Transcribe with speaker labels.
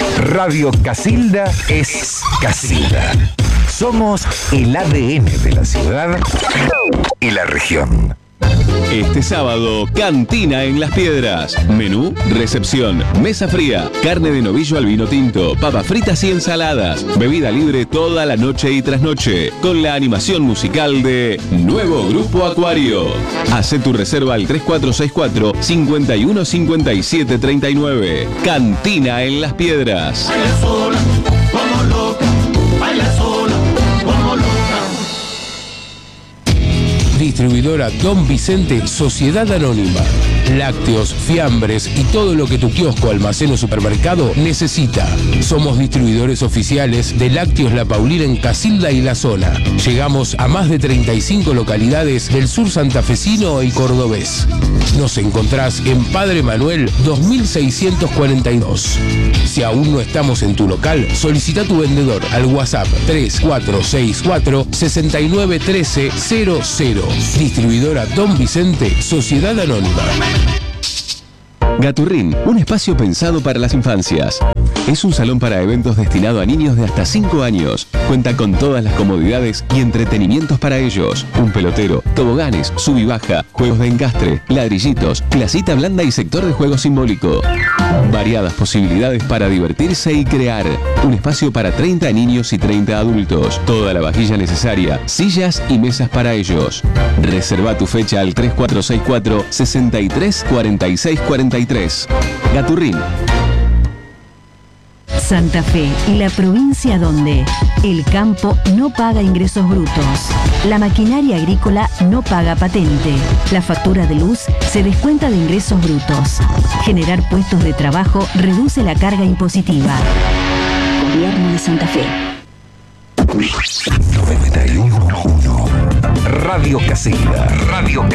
Speaker 1: Radio Casilda es Casilda. Somos el ADN de la ciudad y la región.
Speaker 2: Este sábado, Cantina en Las Piedras. Menú, recepción, mesa fría, carne de novillo al vino tinto, papas fritas y ensaladas. Bebida libre toda la noche y trasnoche, con la animación musical de Nuevo Grupo Acuario. Hacé tu reserva al 3464-515739. Cantina en Las Piedras.
Speaker 3: Baila sola, como loca, baila sola, como loca.
Speaker 4: Distribuidora Don Vicente, Sociedad Anónima. Lácteos, fiambres y todo lo que tu kiosco, almacén o supermercado necesita. Somos distribuidores oficiales de Lácteos La Paulina en Casilda y la zona. Llegamos a más de 35 localidades del sur santafesino y cordobés. Nos encontrás en Padre Manuel 2642. Si aún no estamos en tu local, solicita tu vendedor al WhatsApp 3464 691300. Distribuidora Don Vicente, Sociedad Anónima.
Speaker 2: Gaturrín, un espacio pensado para las infancias. Es un salón para eventos destinado a niños de hasta 5 años. Cuenta con todas las comodidades y entretenimientos para ellos. Un pelotero, toboganes, sub y baja, juegos de encastre, ladrillitos, placita blanda y sector de juego simbólico. Variadas posibilidades para divertirse y crear. Un espacio para 30 niños y 30 adultos. Toda la vajilla necesaria, sillas y mesas para ellos. Reserva tu fecha al 3464 634643. Gaturrín.
Speaker 5: Santa Fe, la provincia donde el campo no paga ingresos brutos, la maquinaria agrícola no paga patente, la factura de luz se descuenta de ingresos brutos. Generar puestos de trabajo reduce la carga impositiva. Gobierno de Santa Fe.
Speaker 1: 91.1 Radio Casilda. Radio